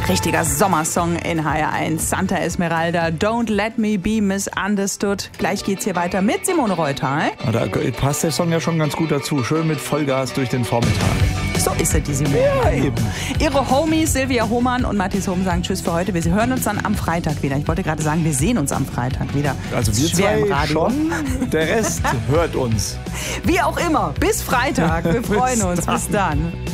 Richtiger Sommersong in HR1. Santa Esmeralda, Don't Let Me Be Misunderstood. Gleich geht's hier weiter mit Simone Reuter. Da passt der Song ja schon ganz gut dazu. Schön mit Vollgas durch den Vormittag. So ist er, die Simone. Ja, eben. Ihre Homies Silvia Hohmann und Matthias Hohm sagen Tschüss für heute. Wir hören uns dann am Freitag wieder. Ich wollte gerade sagen, wir sehen uns am Freitag wieder. Also wir schwer im zwei Radio. schon, der Rest hört uns. Wie auch immer, bis Freitag. Wir freuen uns. Bis dann.